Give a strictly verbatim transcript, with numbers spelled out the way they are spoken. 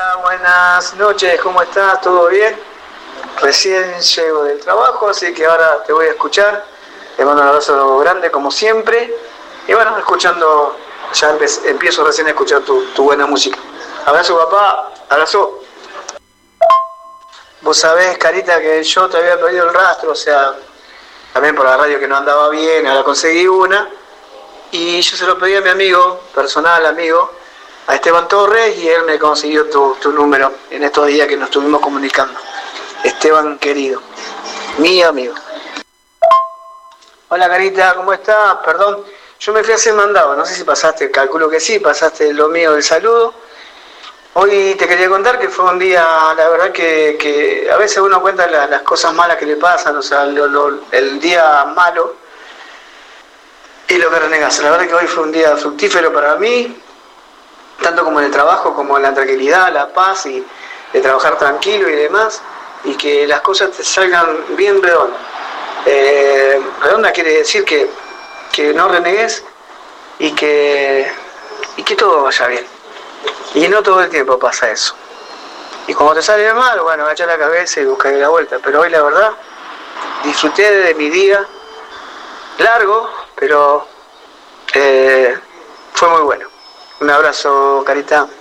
Hola, buenas noches, ¿cómo estás? ¿Todo bien? Recién llego del trabajo, así que ahora te voy a escuchar. Te mando un abrazo grande, como siempre. Y bueno, escuchando, ya empe- empiezo recién a escuchar tu, tu buena música. Abrazo, papá, abrazo. Vos sabés, Carita, que yo te había perdido el rastro, o sea, también por la radio que no andaba bien, ahora conseguí una. Y yo se lo pedí a mi amigo, personal amigo, a Esteban Torres, y él me consiguió tu, tu número en estos días que nos estuvimos comunicando. Esteban querido, mi amigo. Hola Carita, ¿cómo estás? Perdón, yo me fui a hacer mandado, no sé si pasaste, calculo que sí, pasaste lo mío del saludo. Hoy te quería contar que fue un día, la verdad que, que a veces uno cuenta la- las cosas malas que le pasan, o sea, lo- lo- el día malo y lo que renegas. La verdad que hoy fue un día fructífero para mí, tanto como en el trabajo, como en la tranquilidad, la paz y de trabajar tranquilo y demás, y que las cosas te salgan bien redondas. Eh, redonda quiere decir que, que no renegues y que, y que todo vaya bien. Y no todo el tiempo pasa eso. Y cuando te sale mal, bueno, agacha la cabeza y busca la vuelta. Pero hoy la verdad, disfruté de mi día, largo, pero eh, fue muy bueno. Un abrazo, Carita.